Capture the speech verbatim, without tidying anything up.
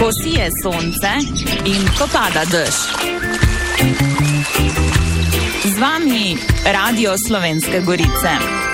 ko sije sonce in ko pada dež. Z vami Radio Slovenske Gorice.